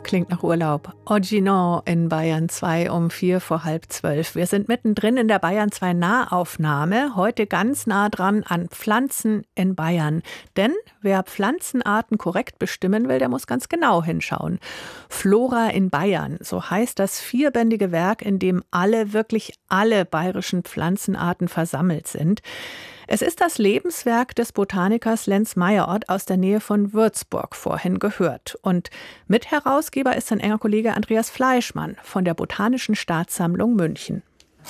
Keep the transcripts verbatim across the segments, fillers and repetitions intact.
Klingt nach Urlaub. Orginon in Bayern zwei um vier vor halb zwölf. Wir sind mittendrin in der Bayern zwei Nahaufnahme. Heute ganz nah dran an Pflanzen in Bayern. Denn wer Pflanzenarten korrekt bestimmen will, der muss ganz genau hinschauen. Flora in Bayern, so heißt das vierbändige Werk, in dem alle, wirklich alle bayerischen Pflanzenarten versammelt sind. Es ist das Lebenswerk des Botanikers Lenz Meyerort aus der Nähe von Würzburg, vorhin gehört. Und Mitherausgeber ist sein enger Kollege Andreas Fleischmann von der Botanischen Staatssammlung München.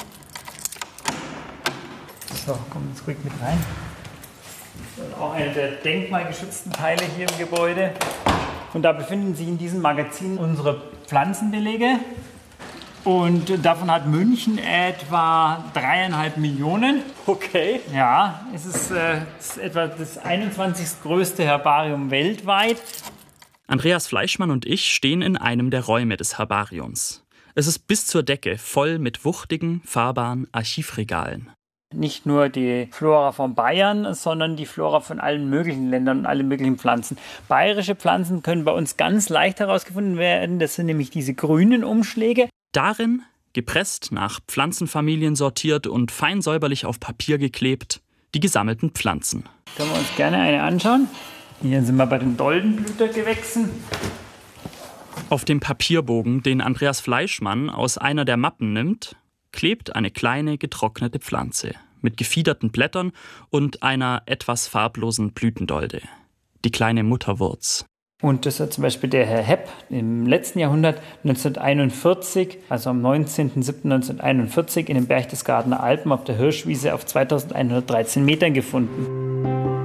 So, kommen Sie ruhig mit rein. Das ist auch einer der denkmalgeschützten Teile hier im Gebäude. Und da befinden sich in diesem Magazin unsere Pflanzenbelege. Und davon hat München etwa dreieinhalb Millionen. Okay. Ja, es ist, äh, es ist etwa das einundzwanzigste größte Herbarium weltweit. Andreas Fleischmann und ich stehen in einem der Räume des Herbariums. Es ist bis zur Decke voll mit wuchtigen, fahrbaren Archivregalen. Nicht nur die Flora von Bayern, sondern die Flora von allen möglichen Ländern und allen möglichen Pflanzen. Bayerische Pflanzen können bei uns ganz leicht herausgefunden werden. Das sind nämlich diese grünen Umschläge. Darin, gepresst, nach Pflanzenfamilien sortiert und fein säuberlich auf Papier geklebt, die gesammelten Pflanzen. Können wir uns gerne eine anschauen. Hier sind wir bei den Doldenblütergewächsen. Auf dem Papierbogen, den Andreas Fleischmann aus einer der Mappen nimmt, klebt eine kleine getrocknete Pflanze mit gefiederten Blättern und einer etwas farblosen Blütendolde. Die kleine Mutterwurz. Und das hat zum Beispiel der Herr Hepp im letzten Jahrhundert neunzehnhunderteinundvierzig, also am neunzehnten siebten neunzehnhunderteinundvierzig in den Berchtesgadener Alpen auf der Hirschwiese auf zweitausendeinhundertdreizehn Metern gefunden.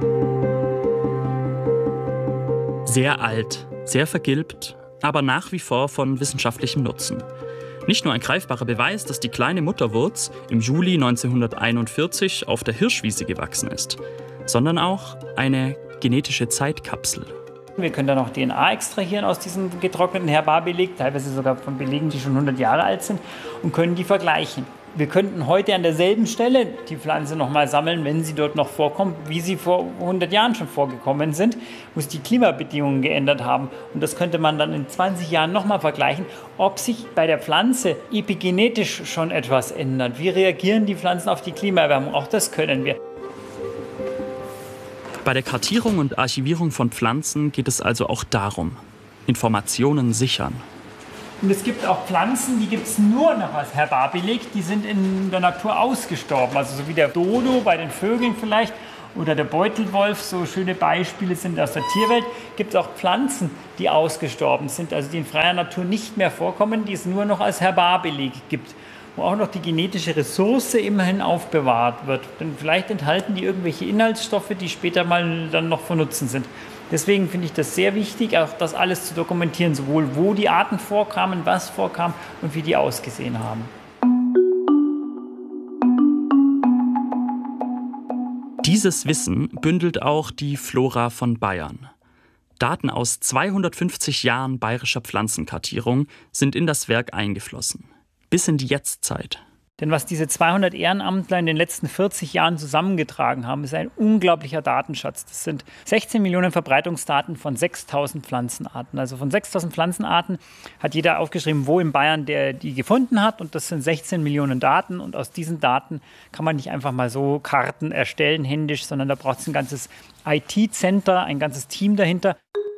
Sehr alt, sehr vergilbt, aber nach wie vor von wissenschaftlichem Nutzen. Nicht nur ein greifbarer Beweis, dass die kleine Mutterwurz im Juli neunzehnhunderteinundvierzig auf der Hirschwiese gewachsen ist, sondern auch eine genetische Zeitkapsel. Wir können dann auch D N A extrahieren aus diesem getrockneten Herbarbeleg, teilweise sogar von Belegen, die schon hundert Jahre alt sind, und können die vergleichen. Wir könnten heute an derselben Stelle die Pflanze nochmal sammeln, wenn sie dort noch vorkommt, wie sie vor hundert Jahren schon vorgekommen sind, wo sich die Klimabedingungen geändert haben. Und das könnte man dann in zwanzig Jahren nochmal vergleichen, ob sich bei der Pflanze epigenetisch schon etwas ändert. Wie reagieren die Pflanzen auf die Klimaerwärmung? Auch das können wir. Bei der Kartierung und Archivierung von Pflanzen geht es also auch darum, Informationen sichern. Und es gibt auch Pflanzen, die gibt es nur noch als Herbarbeleg, die sind in der Natur ausgestorben. Also so wie der Dodo bei den Vögeln vielleicht oder der Beutelwolf, so schöne Beispiele sind aus der Tierwelt. Gibt es auch Pflanzen, die ausgestorben sind, also die in freier Natur nicht mehr vorkommen, die es nur noch als Herbarbeleg gibt. Wo auch noch die genetische Ressource immerhin aufbewahrt wird. Denn vielleicht enthalten die irgendwelche Inhaltsstoffe, die später mal dann noch von Nutzen sind. Deswegen finde ich das sehr wichtig, auch das alles zu dokumentieren, sowohl wo die Arten vorkamen, was vorkam und wie die ausgesehen haben. Dieses Wissen bündelt auch die Flora von Bayern. Daten aus zweihundertfünfzig Jahren bayerischer Pflanzenkartierung sind in das Werk eingeflossen. Bis in die Jetztzeit. Denn was diese zweihundert Ehrenamtler in den letzten vierzig Jahren zusammengetragen haben, ist ein unglaublicher Datenschatz. Das sind sechzehn Millionen Verbreitungsdaten von sechstausend Pflanzenarten. Also von sechstausend Pflanzenarten hat jeder aufgeschrieben, wo in Bayern der die gefunden hat. Und das sind sechzehn Millionen Daten. Und aus diesen Daten kann man nicht einfach mal so Karten erstellen, händisch, sondern da braucht es ein ganzes I T-Center, ein ganzes Team dahinter.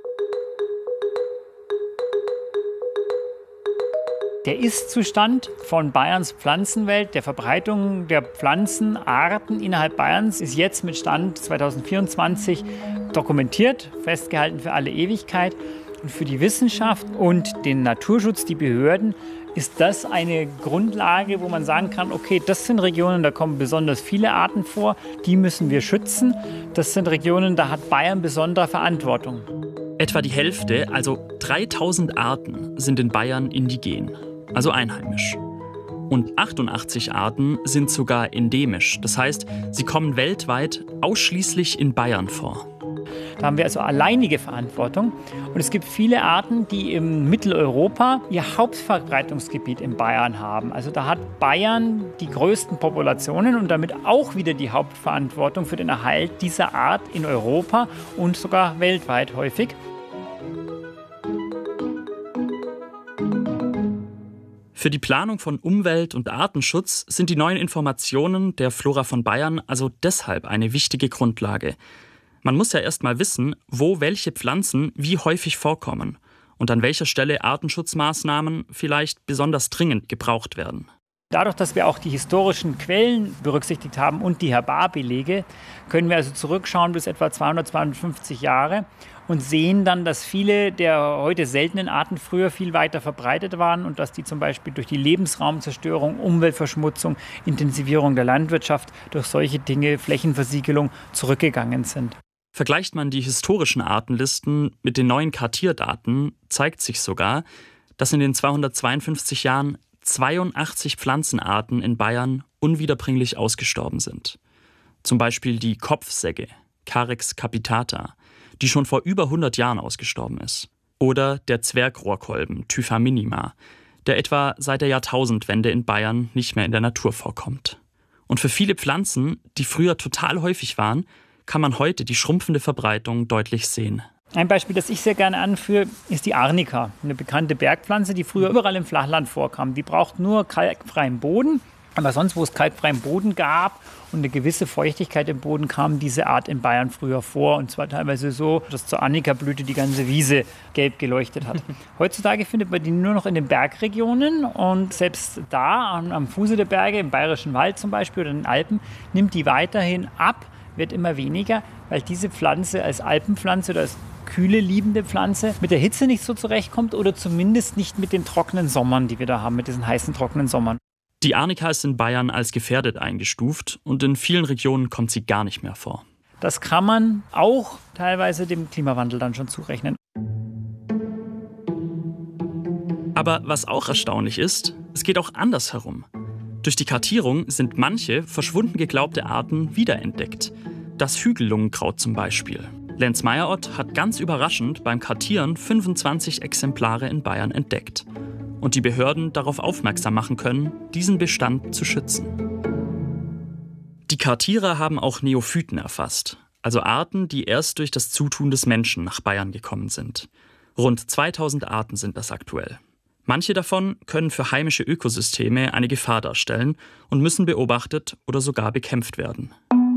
Der Ist-Zustand von Bayerns Pflanzenwelt, der Verbreitung der Pflanzenarten innerhalb Bayerns ist jetzt mit Stand zweitausendvierundzwanzig dokumentiert, festgehalten für alle Ewigkeit. Und für die Wissenschaft und den Naturschutz, die Behörden, ist das eine Grundlage, wo man sagen kann, okay, das sind Regionen, da kommen besonders viele Arten vor, die müssen wir schützen. Das sind Regionen, da hat Bayern besondere Verantwortung. Etwa die Hälfte, also dreitausend Arten, sind in Bayern indigen, also einheimisch. Und achtundachtzig Arten sind sogar endemisch. Das heißt, sie kommen weltweit ausschließlich in Bayern vor. Da haben wir also alleinige Verantwortung. Und es gibt viele Arten, die im Mitteleuropa ihr Hauptverbreitungsgebiet in Bayern haben. Also da hat Bayern die größten Populationen und damit auch wieder die Hauptverantwortung für den Erhalt dieser Art in Europa und sogar weltweit häufig. Für die Planung von Umwelt- und Artenschutz sind die neuen Informationen der Flora von Bayern also deshalb eine wichtige Grundlage. Man muss ja erst mal wissen, wo welche Pflanzen wie häufig vorkommen und an welcher Stelle Artenschutzmaßnahmen vielleicht besonders dringend gebraucht werden. Dadurch, dass wir auch die historischen Quellen berücksichtigt haben und die Herbarbelege, können wir also zurückschauen bis etwa zweihundert, zweihundertfünfzig Jahre und sehen dann, dass viele der heute seltenen Arten früher viel weiter verbreitet waren und dass die zum Beispiel durch die Lebensraumzerstörung, Umweltverschmutzung, Intensivierung der Landwirtschaft, durch solche Dinge, Flächenversiegelung, zurückgegangen sind. Vergleicht man die historischen Artenlisten mit den neuen Kartierdaten, zeigt sich sogar, dass in den zweihundertzweiundfünfzig Jahren zweiundachtzig Pflanzenarten in Bayern unwiederbringlich ausgestorben sind. Zum Beispiel die Kopfsegge, Carex capitata, die schon vor über hundert Jahren ausgestorben ist. Oder der Zwergrohrkolben, Typha minima, der etwa seit der Jahrtausendwende in Bayern nicht mehr in der Natur vorkommt. Und für viele Pflanzen, die früher total häufig waren, kann man heute die schrumpfende Verbreitung deutlich sehen. Ein Beispiel, das ich sehr gerne anführe, ist die Arnika, eine bekannte Bergpflanze, die früher überall im Flachland vorkam. Die braucht nur kalkfreien Boden, aber sonst, wo es kalkfreien Boden gab und eine gewisse Feuchtigkeit im Boden, kam diese Art in Bayern früher vor. Und zwar teilweise so, dass zur Arnika-Blüte die ganze Wiese gelb geleuchtet hat. Heutzutage findet man die nur noch in den Bergregionen und selbst da, am, am Fuße der Berge, im Bayerischen Wald zum Beispiel oder in den Alpen, nimmt die weiterhin ab, wird immer weniger, weil diese Pflanze als Alpenpflanze oder als kühle, liebende Pflanze mit der Hitze nicht so zurechtkommt oder zumindest nicht mit den trockenen Sommern, die wir da haben, mit diesen heißen, trockenen Sommern. Die Arnika ist in Bayern als gefährdet eingestuft und in vielen Regionen kommt sie gar nicht mehr vor. Das kann man auch teilweise dem Klimawandel dann schon zurechnen. Aber was auch erstaunlich ist, es geht auch andersherum. Durch die Kartierung sind manche verschwunden geglaubte Arten wiederentdeckt. Das Hügellungenkraut zum Beispiel. Lenz Meyerott hat ganz überraschend beim Kartieren fünfundzwanzig Exemplare in Bayern entdeckt. Und die Behörden darauf aufmerksam machen können, diesen Bestand zu schützen. Die Kartierer haben auch Neophyten erfasst, also Arten, die erst durch das Zutun des Menschen nach Bayern gekommen sind. Rund zweitausend Arten sind das aktuell. Manche davon können für heimische Ökosysteme eine Gefahr darstellen und müssen beobachtet oder sogar bekämpft werden.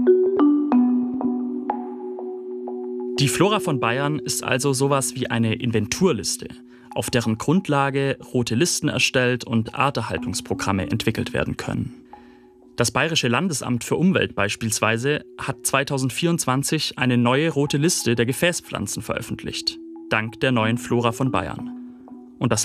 Die Flora von Bayern ist also sowas wie eine Inventurliste, auf deren Grundlage rote Listen erstellt und Arterhaltungsprogramme entwickelt werden können. Das Bayerische Landesamt für Umwelt beispielsweise hat zweitausendvierundzwanzig eine neue rote Liste der Gefäßpflanzen veröffentlicht, dank der neuen Flora von Bayern.